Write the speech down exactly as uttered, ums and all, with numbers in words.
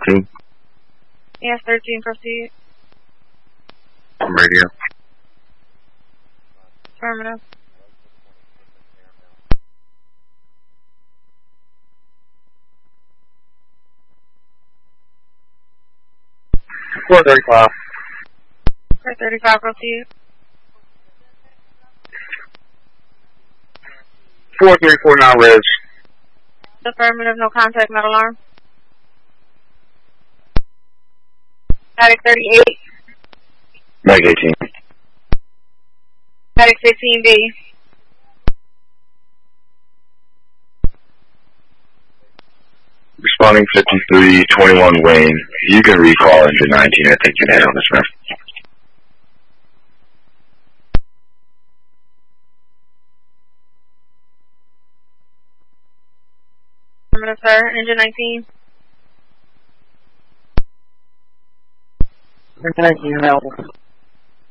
thirteen. Yes, thirteen, proceed. Radio. Affirmative. four thirty-five. four thirty-five, proceed. four three four nine res. Affirmative, no contact, not alarm. Static thirty-eight. Mag eighteen. Static fifteen B. Responding fifty-three twenty-one Wayne. You can recall engine nineteen. I think you can handle this, man. Affirmative, sir. Engine nineteen. Engine nineteen available.